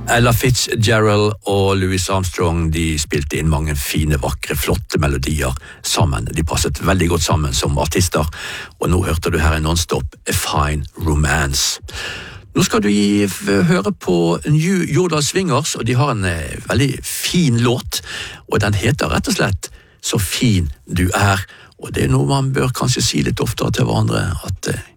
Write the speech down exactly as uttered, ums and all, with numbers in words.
Ella Fitzgerald og Louis Armstrong de spilte inn mange fine, vakre, flotte melodier sammen. De passet veldig godt sammen som artister, og nå hørte du her i Non-Stop A Fine Romance. Nå skal du gi, høre på New Jordal Swingers, og de har en eh, veldig fin låt, og den heter rett og slett Så fin du er, og det er noe man bør kanskje si litt oftere til hverandre, at eh,